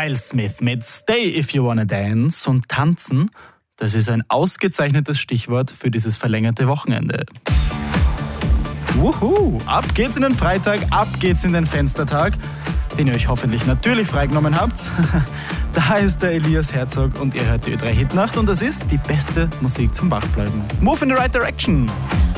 Miles Smith mit Stay If You Wanna Dance und Tanzen, das ist ein ausgezeichnetes Stichwort für dieses verlängerte Wochenende. Wuhu, ab geht's in den Freitag, ab geht's in den Fenstertag, den ihr euch hoffentlich natürlich freigenommen habt. Da ist der Elias Herzog und ihr hört die Ö3 Hitnacht und das ist die beste Musik zum Wachbleiben. Move in the right direction!